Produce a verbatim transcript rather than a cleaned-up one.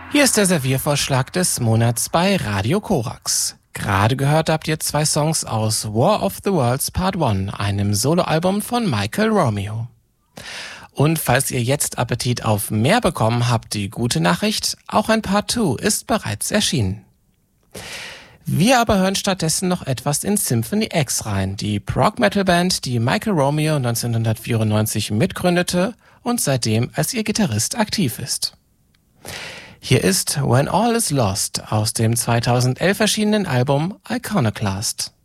Hier ist der Serviervorschlag des Monats bei Radio Korax. Gerade gehört habt ihr zwei Songs aus War of the Worlds Part eins, einem Soloalbum von Michael Romeo. Und falls ihr jetzt Appetit auf mehr bekommen habt, die gute Nachricht, auch ein Part zwei ist bereits erschienen. Wir aber hören stattdessen noch etwas in Symphony X rein, die Prog-Metal-Band, die Michael Romeo neunzehnhundertvierundneunzig mitgründete und seitdem als ihr Gitarrist aktiv ist. Hier ist When All Is Lost aus dem zweitausendelf erschienenen Album Iconoclast.